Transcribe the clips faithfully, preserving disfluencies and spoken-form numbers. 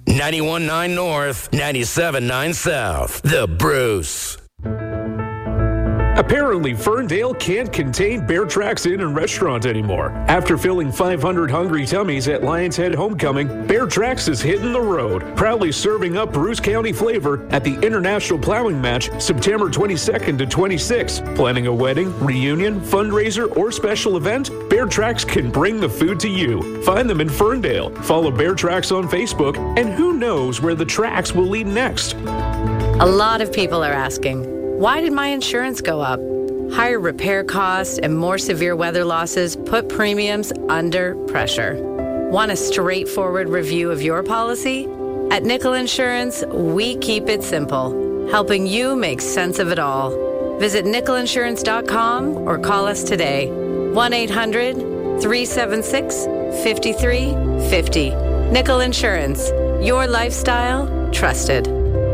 ninety-one point nine North, ninety-seven point nine South. The Bruce. Apparently, Ferndale can't contain Bear Tracks Inn and Restaurant anymore. After filling five hundred hungry tummies at Lions Head Homecoming, Bear Tracks is hitting the road, proudly serving up Bruce County flavor at the International Plowing Match September twenty-second to twenty-sixth. Planning a wedding, reunion, fundraiser, or special event? Bear Tracks can bring the food to you. Find them in Ferndale. Follow Bear Tracks on Facebook, and who knows where the tracks will lead next. A lot of people are asking, why did my insurance go up? Higher repair costs and more severe weather losses put premiums under pressure. Want a straightforward review of your policy? At Nickel Insurance, we keep it simple, helping you make sense of it all. Visit nickel insurance dot com or call us today. one eight hundred, three seven six, five three five zero. Nickel Insurance, your lifestyle, trusted.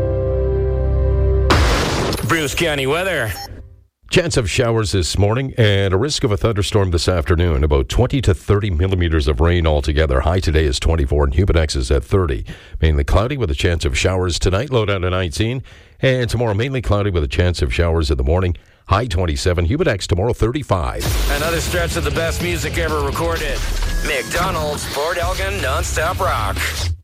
Bruce County weather. Chance of showers this morning and a risk of a thunderstorm this afternoon. About twenty to thirty millimeters of rain altogether. High today is twenty-four and Humidex is at thirty. Mainly cloudy with a chance of showers tonight. Low down to nineteen. And tomorrow mainly cloudy with a chance of showers in the morning. High twenty-seven. Humidex tomorrow thirty-five. Another stretch of the best music ever recorded. McDonald's, Port Elgin, nonstop rock.